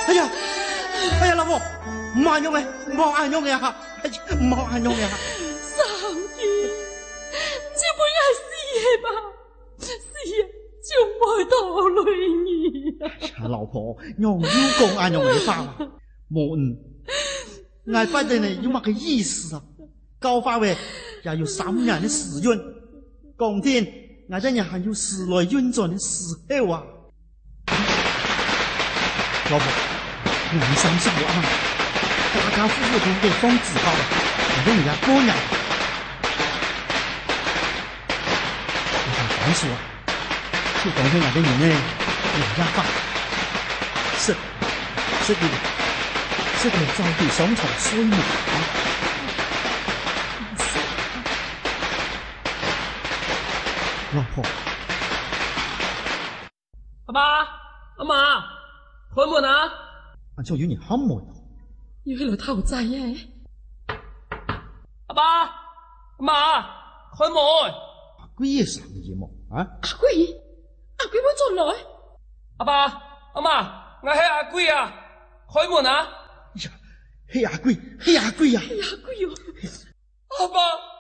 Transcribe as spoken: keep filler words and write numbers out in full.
哎呀，哎呀，老婆，唔用嘅，冇眼用嘅啊！哎呀，冇眼用嘅啊！ 上天，这本係死嘅吧？死啊，就冇拖累你啊！ 哎呀，老婆，用要講眼用嘅法，冇嗯，我不定你有乜嘅意思啊？高法位也有三年嘅時運，講天，我真係還有時來運轉嘅時候啊！老婆，你三十啊，家家戶戶都給放紙炮，我跟人家過年。我想講說，就講起我的人呢，人家法，是，是的，是的，早地雙重水母啊！老婆， 阿爸，阿媽，開門啊！ 俺就有你好門。 要喺度偷仔嘅。 阿爸，阿媽，開門！ 阿貴嘢啥嘢麼？啊？ 阿貴，阿貴冇進來。 阿爸，阿媽，我係阿貴啊！開門啊！ 哎呀，係阿貴，係阿貴呀！ 係阿貴哦。 阿爸。